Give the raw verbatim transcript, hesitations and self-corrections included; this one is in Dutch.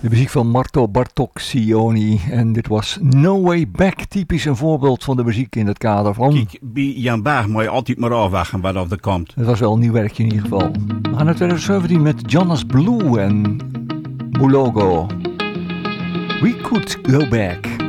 De muziek van Marto Bartoccioni en dit was No Way Back. Typisch een voorbeeld van de muziek in het kader van... Kijk, bij Jan Baag moet je altijd maar afwachten wat of er komt. Het was wel een nieuw werkje in ieder geval. We gaan naar twintig zeventien met Jonas Blue en Mulogo. We Could Go Back.